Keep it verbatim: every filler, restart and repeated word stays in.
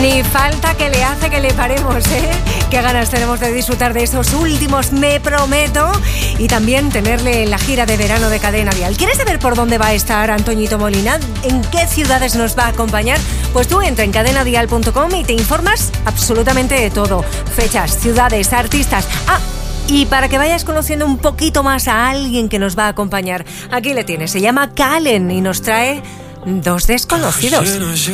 Ni falta que le hace que le paremos, ¿eh? Qué ganas tenemos de disfrutar de esos últimos, me prometo, y también tenerle en la gira de verano de Cadena Dial. ¿Quieres saber por dónde va a estar Antoñito Molina? ¿En qué ciudades nos va a acompañar? Pues tú entra en cadena dial punto com y te informas absolutamente de todo. Fechas, ciudades, artistas. Ah, y para que vayas conociendo un poquito más a alguien que nos va a acompañar, aquí le tienes. Se llama Calen y nos trae Dos Desconocidos.